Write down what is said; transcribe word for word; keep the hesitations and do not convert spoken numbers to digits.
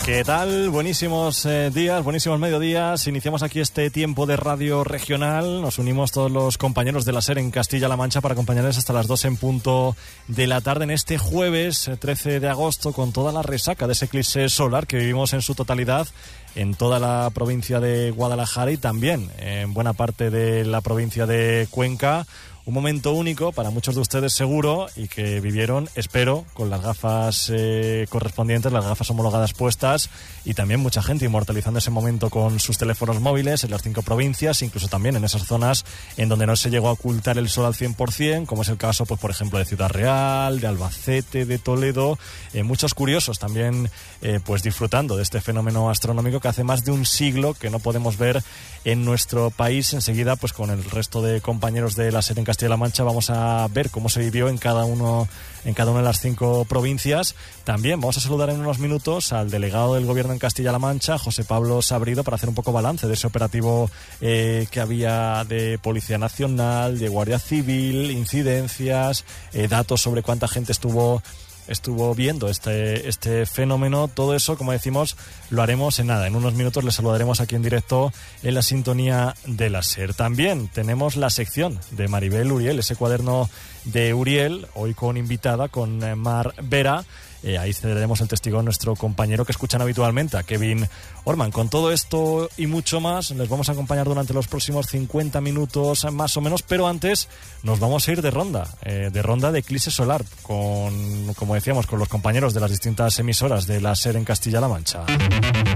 ¿Qué tal? Buenísimos eh, días, buenísimos mediodías. Iniciamos aquí este tiempo de radio regional. Nos unimos todos los compañeros de la SER en Castilla-La Mancha para acompañarles hasta las dos en punto de la tarde en este jueves trece de agosto, con toda la resaca de ese eclipse solar que vivimos en su totalidad en toda la provincia de Guadalajara y también en buena parte de la provincia de Cuenca. Un momento único para muchos de ustedes seguro, y que vivieron, espero, con las gafas eh, correspondientes, las gafas homologadas puestas, y también mucha gente inmortalizando ese momento con sus teléfonos móviles en las cinco provincias, incluso también en esas zonas en donde no se llegó a ocultar el sol al cien por ciento, como es el caso, pues por ejemplo, de Ciudad Real, de Albacete, de Toledo. Eh, muchos curiosos también eh, pues disfrutando de este fenómeno astronómico que hace más de un siglo que no podemos ver en nuestro país. Enseguida, pues con el resto de compañeros de la SER en Castilla-La Mancha vamos a ver cómo se vivió en cada uno en cada una de las cinco provincias. También vamos a saludar en unos minutos al delegado del Gobierno en Castilla-La Mancha, José Pablo Sabrido, para hacer un poco balance de ese operativo eh, que había de Policía Nacional, de Guardia Civil, incidencias, eh, datos sobre cuánta gente estuvo estuvo viendo este, este fenómeno. Todo eso, como decimos, lo haremos en nada. En unos minutos les saludaremos aquí en directo en la sintonía de la SER. También tenemos la sección de Maribel Uriel, ese cuaderno de Uriel, hoy con invitada, con Mar Vera. Eh, ahí cederemos el testigo a nuestro compañero que escuchan habitualmente, a Kevin Orman. Con todo esto y mucho más, les vamos a acompañar durante los próximos cincuenta minutos más o menos, pero antes nos vamos a ir de ronda, eh, de ronda de eclipse solar, con, como decíamos, con los compañeros de las distintas emisoras de la SER en Castilla-La Mancha.